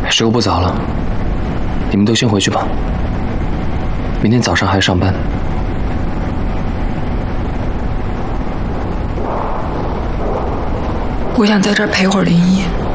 时候不早了，你们都先回去吧。明天早上还要上班。 我想在这儿陪会儿林一。